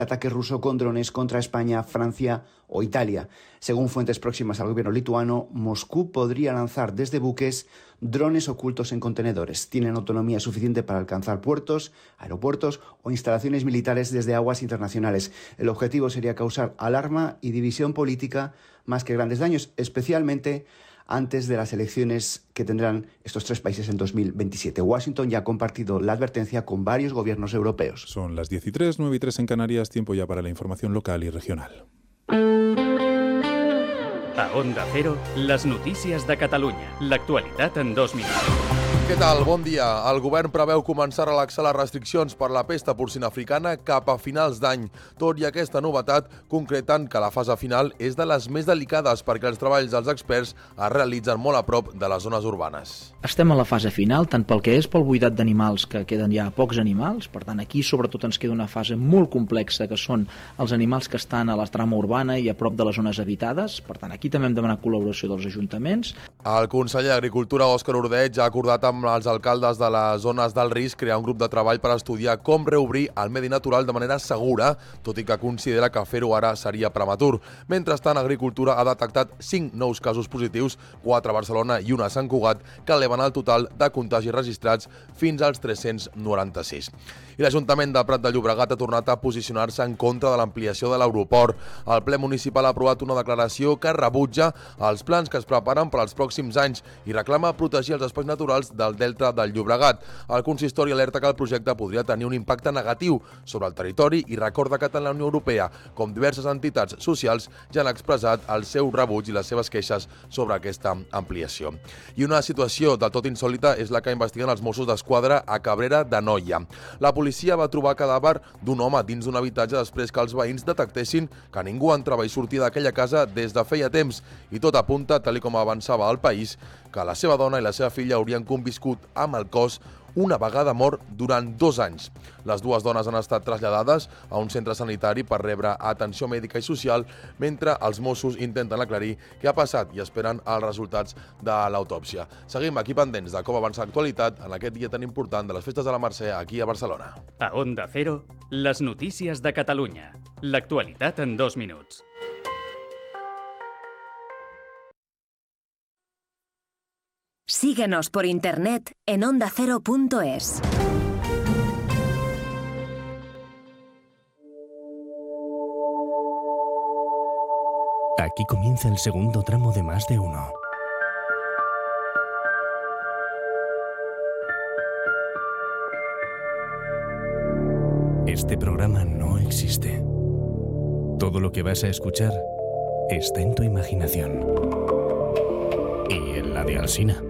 ataque ruso con drones contra España, Francia o Italia. Según fuentes próximas al gobierno lituano, Moscú podría lanzar desde buques drones ocultos en contenedores. Tienen autonomía suficiente para alcanzar puertos, aeropuertos o instalaciones militares desde aguas internacionales. El objetivo sería causar alarma y división política más que grandes daños, especialmente antes de las elecciones que tendrán estos tres países en 2027. Washington ya ha compartido la advertencia con varios gobiernos europeos. Son las 10:03, 9:03 en Canarias, tiempo ya para la información local y regional. A Onda Cero, les notícies de Catalunya. L'actualitat en 2 minuts. Què tal? Bon dia. El govern preveu començar a relaxar les restriccions per la pesta porcina africana cap a finals d'any. Tot i aquesta novetat, concreten que la fase final és de les més delicades perquè els treballs dels experts es realitzen molt a prop de les zones urbanes. Estem a la fase final, tant pel que és pel buidat d'animals, que queden ja pocs animals. Per tant, aquí sobretot ens queda una fase molt complexa, que són els animals que estan a la trama urbana i a prop de les zones habitades. Per tant, aquí també hem demanat col·laboració dels ajuntaments. El conseller d'Agricultura, Òscar Ordeig, ha acordat amb els alcaldes de les zones del risc crear un grup de treball per estudiar com reobrir el medi natural de manera segura, tot i que considera que fer-ho ara seria prematur. Mentrestant, Agricultura ha detectat 5 nous casos positius, 4 a Barcelona i 1 a Sant Cugat, que eleven el total de contagis registrats fins als 396. I l'Ajuntament de Prat de Llobregat ha tornat a posicionar-se en contra de l'ampliació de l'aeroport. El ple municipal ha aprovat una declaració que rebutja els plans que es preparen per als pròxims anys i reclama protegir els espais naturals del delta del Llobregat. El consistori alerta que el projecte podria tenir un impacte negatiu sobre el territori i recorda que tant la Unió Europea com diverses entitats socials ja han expressat el seu rebuig i les seves queixes sobre aquesta ampliació. I una situació del tot insòlita és la que investiguen els Mossos d'Esquadra a Cabrera d'Anoia. La policia va trobar cadàver d'un home dins d'un habitatge després que els veïns detectessin que ningú entrava i sortia d'aquella casa des de feia temps i tot apunta, tal com avançava el País, que la seva dona i la seva filla haurien conviscut amb el cos una vegada mort durant 2 anys. Les dues dones han estat traslladades a un centre sanitari per rebre atenció mèdica i social, mentre els Mossos intenten aclarir què ha passat i esperen els resultats de l'autòpsia. Seguim aquí pendents de com avança l'actualitat en aquest dia tan important de les festes de la Mercè aquí a Barcelona. A Onda Cero, les notícies de Catalunya. L'actualitat en 2 minuts. Síguenos por internet en ondacero.es. Aquí comienza el segundo tramo de Más de Uno. Este programa no existe. Todo lo que vas a escuchar está en tu imaginación. Y en la de Alsina.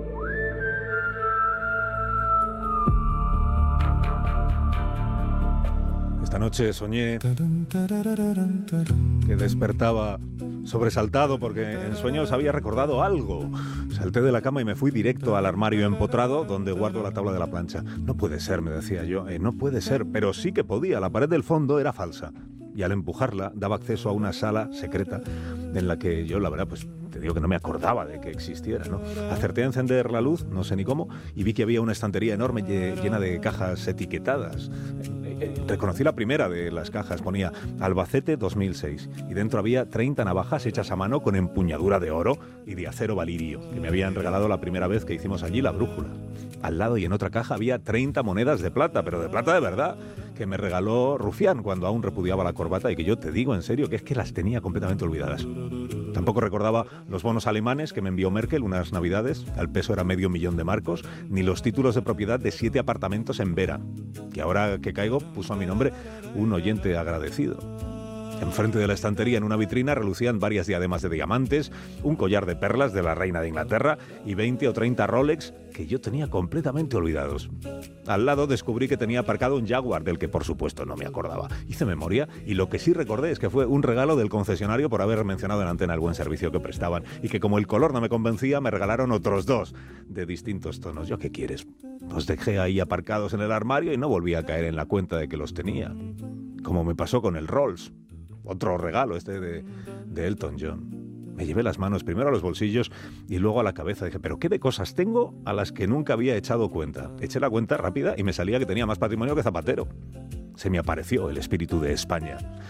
Esta noche soñé que despertaba sobresaltado porque en sueños había recordado algo. Salté de la cama y me fui directo al armario empotrado donde guardo la tabla de la plancha. No puede ser, me decía yo, no puede ser, pero sí que podía. La pared del fondo era falsa y al empujarla daba acceso a una sala secreta en la que yo, la verdad, pues te digo que no me acordaba de que existiera, ¿no? Acerté a encender la luz, no sé ni cómo, y vi que había una estantería enorme llena de cajas etiquetadas. Reconocí la primera de las cajas, ponía Albacete 2006, y dentro había 30 navajas hechas a mano con empuñadura de oro y de acero valirio, que me habían regalado la primera vez que hicimos allí la brújula. Al lado y en otra caja había 30 monedas de plata, pero de plata de verdad, que me regaló Rufián cuando aún repudiaba la corbata y que yo te digo en serio que es que las tenía completamente olvidadas. Tampoco recordaba los bonos alemanes que me envió Merkel unas navidades, al peso era $500.000 de marcos, ni los títulos de propiedad de 7 apartamentos en Vera, que ahora que caigo puso a mi nombre un oyente agradecido. Enfrente de la estantería, en una vitrina, relucían varias diademas de diamantes, un collar de perlas de la reina de Inglaterra y 20 o 30 Rolex que yo tenía completamente olvidados. Al lado descubrí que tenía aparcado un Jaguar, del que por supuesto no me acordaba. Hice memoria y lo que sí recordé es que fue un regalo del concesionario por haber mencionado en antena el buen servicio que prestaban y que como el color no me convencía, me regalaron otros 2 de distintos tonos. ¿Yo qué quieres? Los dejé ahí aparcados en el armario y no volví a caer en la cuenta de que los tenía. Como me pasó con el Rolls. Otro regalo de Elton John. Me llevé las manos primero a los bolsillos y luego a la cabeza. Dije, ¿pero qué de cosas tengo a las que nunca había echado cuenta? Eché la cuenta rápida y me salía que tenía más patrimonio que Zapatero. se me apareció el espíritu de España.